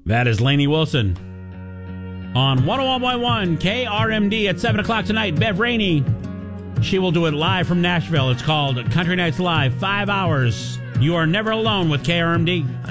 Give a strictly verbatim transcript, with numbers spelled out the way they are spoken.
That is Lainey Wilson. On one oh one point one K R M D at seven o'clock tonight, Bev Rainey. She will do it live from Nashville. It's called Country Nights Live. Five hours. You are never alone with K R M D.